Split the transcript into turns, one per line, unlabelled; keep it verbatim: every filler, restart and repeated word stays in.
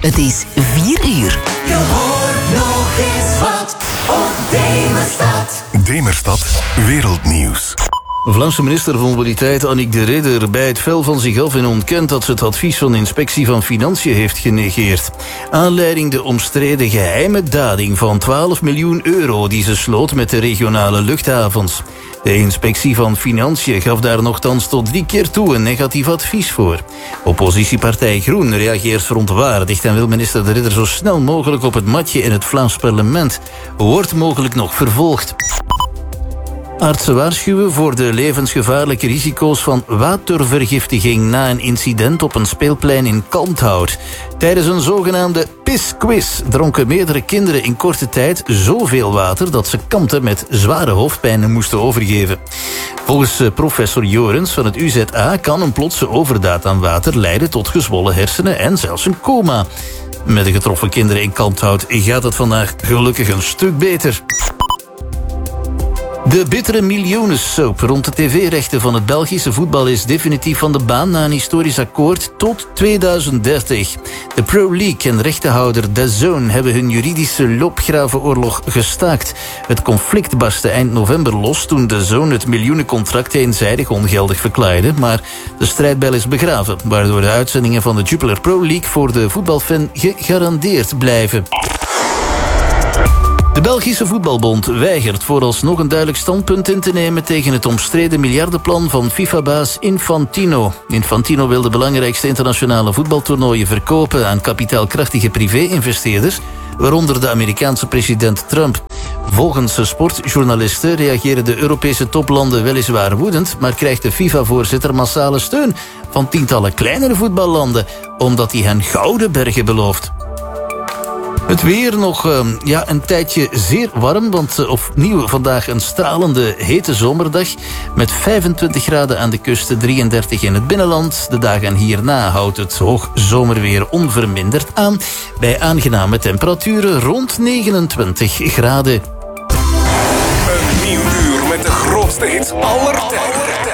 Het is vier uur.
Je hoort nog eens wat op Demerstad.
Demerstad Wereldnieuws.
Vlaamse minister van Mobiliteit Annick de Ridder bijt fel van zich af en ontkent dat ze het advies van de Inspectie van Financiën heeft genegeerd. Aanleiding de omstreden geheime dading van twaalf miljoen euro die ze sloot met de regionale luchthavens. De Inspectie van Financiën gaf daar nogthans tot drie keer toe een negatief advies voor. Oppositiepartij Groen reageert verontwaardigd en wil minister de Ridder zo snel mogelijk op het matje in het Vlaams parlement. Wordt mogelijk nog vervolgd. Artsen waarschuwen voor de levensgevaarlijke risico's van watervergiftiging na een incident op een speelplein in Kalmthout. Tijdens een zogenaamde pisquiz dronken meerdere kinderen in korte tijd zoveel water dat ze kampten met zware hoofdpijn en moesten overgeven. Volgens professor Jorens van het U Z A kan een plotse overdaad aan water leiden tot gezwollen hersenen en zelfs een coma. Met de getroffen kinderen in Kalmthout gaat het vandaag gelukkig een stuk beter. De bittere miljonensoap rond de tv-rechten van het Belgische voetbal is definitief van de baan na een historisch akkoord tot tweeduizend dertig. De Pro League en rechtenhouder D A Z N hebben hun juridische loopgravenoorlog gestaakt. Het conflict barstte eind november los toen D A Z N het miljoenencontract eenzijdig ongeldig verklaarde, maar de strijdbijl is begraven, waardoor de uitzendingen van de Jupiler Pro League voor de voetbalfan gegarandeerd blijven. De Belgische Voetbalbond weigert vooralsnog een duidelijk standpunt in te nemen tegen het omstreden miljardenplan van FIFA-baas Infantino. Infantino wil de belangrijkste internationale voetbaltoernooien verkopen aan kapitaalkrachtige privé-investeerders, waaronder de Amerikaanse president Trump. Volgens sportjournalisten reageren de Europese toplanden weliswaar woedend, maar krijgt de FIFA-voorzitter massale steun van tientallen kleinere voetballanden, omdat hij hen gouden bergen belooft. Het weer nog uh, ja, een tijdje zeer warm, want uh, opnieuw vandaag een stralende hete zomerdag met vijfentwintig graden aan de kust, drieëndertig in het binnenland. De dagen hierna houdt het hoog zomerweer onverminderd aan bij aangename temperaturen rond negenentwintig graden.
Een nieuw uur met de grootste hits aller tijden.